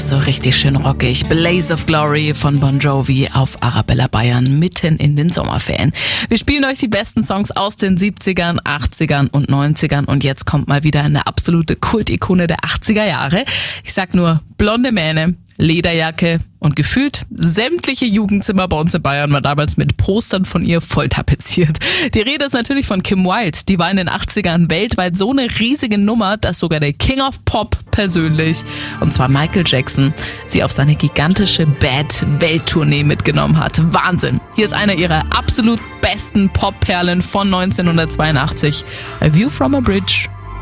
ist so richtig schön rockig. Blaze of Glory von Bon Jovi auf Arabella Bayern mitten in den Sommerferien. Wir spielen euch die besten Songs aus den 70ern, 80ern und 90ern und jetzt kommt mal wieder eine absolute Kultikone der 80er Jahre. Ich sag nur blonde Mähne, Lederjacke und gefühlt sämtliche Jugendzimmer bei uns in Bayern war damals mit Postern von ihr voll tapeziert. Die Rede ist natürlich von Kim Wilde. Die war in den 80ern weltweit so eine riesige Nummer, dass sogar der King of Pop persönlich, und zwar Michael Jackson, sie auf seine gigantische Bad-Welttournee mitgenommen hat. Wahnsinn! Hier ist eine ihrer absolut besten Pop-Perlen von 1982. A View from a Bridge.